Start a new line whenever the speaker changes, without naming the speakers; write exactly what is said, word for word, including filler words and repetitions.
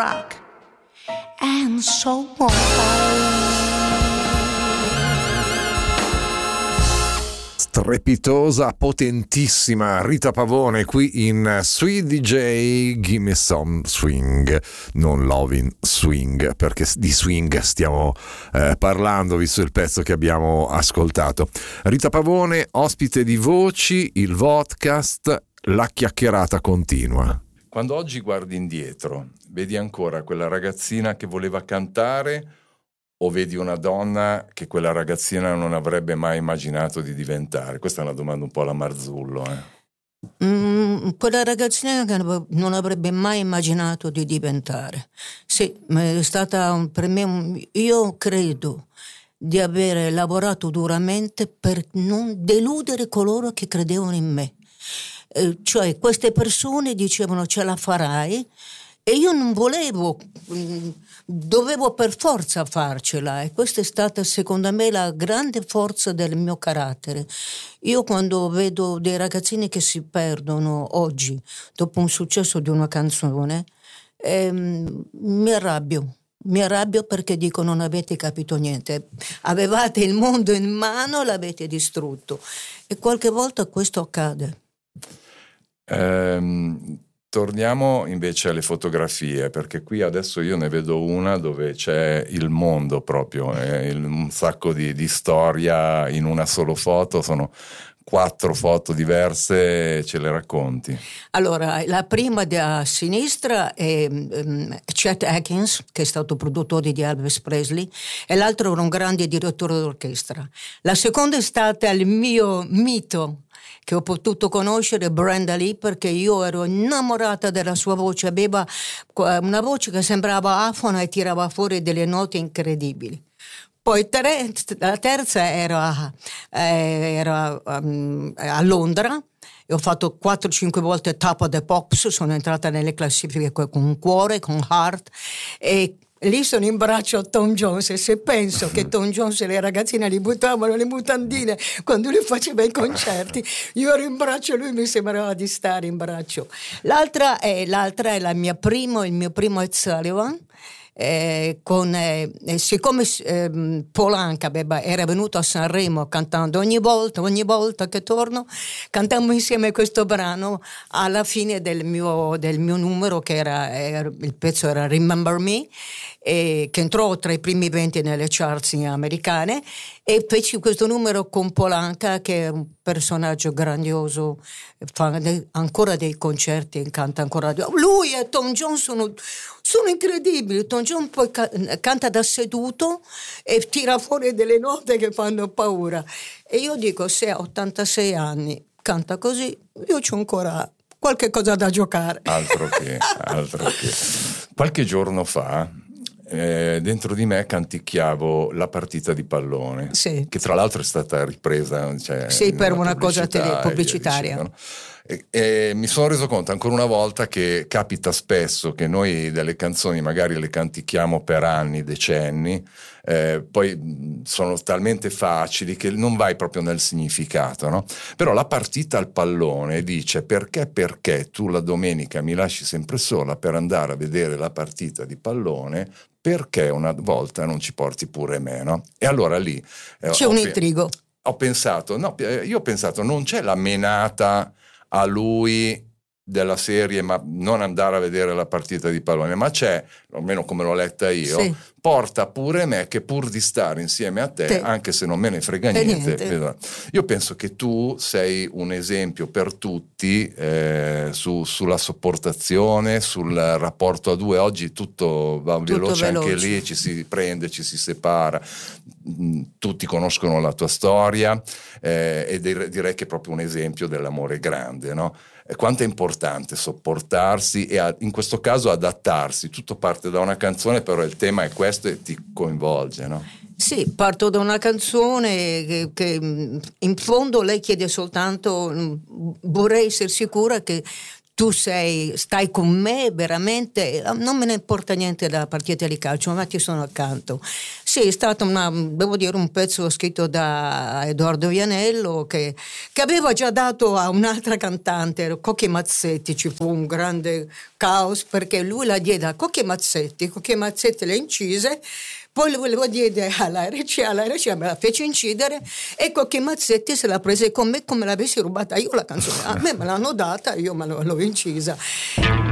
rock and so on.
Strepitosa, potentissima Rita Pavone qui in Sweet D J Gimme Some Swing, non Lovin' Swing, perché di swing stiamo eh, parlando visto il pezzo che abbiamo ascoltato. Rita Pavone, ospite di Voci, il podcast, la chiacchierata continua.
Quando oggi guardi indietro, vedi ancora quella ragazzina che voleva cantare o vedi una donna che quella ragazzina non avrebbe mai immaginato di diventare? Questa è una domanda un po' alla Marzullo. Eh.
Mm, quella ragazzina che non avrebbe mai immaginato di diventare. Sì, è stata un, per me un, io credo di avere lavorato duramente per non deludere coloro che credevano in me. Eh, cioè queste persone dicevano ce la farai e io non volevo, dovevo per forza farcela, e questa è stata secondo me la grande forza del mio carattere. Io quando vedo dei ragazzini che si perdono oggi dopo un successo di una canzone, ehm, mi arrabbio. Mi arrabbio perché dico non avete capito niente, avevate il mondo in mano, l'avete distrutto, e qualche volta questo accade.
Ehm, torniamo invece alle fotografie, perché qui adesso io ne vedo una dove c'è il mondo proprio, eh, il, un sacco di, di storia in una solo foto, sono quattro foto diverse, ce le racconti?
Allora, la prima a sinistra è um, Chet Atkins, che è stato produttore di Elvis Presley, e l'altro era un grande direttore d'orchestra. La seconda è stata il mio mito che ho potuto conoscere, Brenda Lee, perché io ero innamorata della sua voce, aveva una voce che sembrava afona e tirava fuori delle note incredibili. Poi tre, la terza era, eh, era um, a Londra, e ho fatto quattro cinque volte Top of the Pops, sono entrata nelle classifiche con Cuore, con Heart, e lì sono in braccio a Tom Jones, e se penso che Tom Jones e le ragazzine li buttavano le mutandine quando lui faceva i concerti, io ero in braccio, lui mi sembrava di stare in braccio. L'altra è, l'altra è la mia primo, il mio primo Ed Sullivan, Eh, con, eh, siccome eh, Polanca beh, era venuto a Sanremo cantando ogni volta, ogni volta che torno cantammo insieme questo brano alla fine del mio, del mio numero, che era, era il pezzo era Remember Me, eh, che entrò tra i primi venti nelle charts americane, e feci questo numero con Polanca, che è un personaggio grandioso, fa ancora dei concerti, canta ancora. Lui e Tom Jones sono, sono incredibili. Tom Jones poi ca- canta da seduto e tira fuori delle note che fanno paura, e io dico, se ha ottantasei anni canta così, io c'ho ancora qualche cosa da giocare.
Altro che, altro che. Qualche giorno fa Eh, dentro di me canticchiavo La partita di pallone,
sì,
che tra l'altro è stata ripresa, cioè,
sì, per una cosa tele-
pubblicitaria.
pubblicitaria.
E, e mi sono reso conto ancora una volta che capita spesso che noi delle canzoni magari le cantichiamo per anni, decenni, eh, poi sono talmente facili che non vai proprio nel significato, no? Però La partita al pallone dice perché perché tu la domenica mi lasci sempre sola per andare a vedere la partita di pallone, perché una volta non ci porti pure me, no? E allora lì eh,
c'è
ho
un
pe-
intrigo.
Ho pensato, no, io ho pensato, non c'è la menata a lui della serie, ma non andare a vedere la partita di pallone, ma c'è, almeno come l'ho letta io,
sì,
porta pure me, che pur di stare insieme a te,
te.
anche se non me ne frega
E
niente,
niente.
Io penso che tu sei un esempio per tutti eh, su, sulla sopportazione, sul rapporto a due. Oggi tutto va
Tutto
veloce,
veloce,
anche lì ci si prende, ci si separa, tutti conoscono la tua storia, eh, e direi che è proprio un esempio dell'amore grande, no? Quanto è importante sopportarsi e a, in questo caso adattarsi. Tutto parte da una canzone, però il tema è questo e ti coinvolge, no?
Sì, parto da una canzone che, che in fondo lei chiede soltanto: vorrei essere sicura che tu sei, stai con me veramente, non me ne importa niente della partita di calcio, ma ti sono accanto. Sì, è stato una, devo dire, un pezzo scritto da Edoardo Vianello che, che aveva già dato a un'altra cantante, Cocchi Mazzetti. Ci fu un grande caos perché lui la diede a Cocchi Mazzetti, Cocchi Mazzetti le incise, poi lo diede alla R C A, la R C A me la fece incidere e Cocchi Mazzetti se la prese con me come l'avessi rubata io la canzone. A me me l'hanno data, io me l'ho incisa.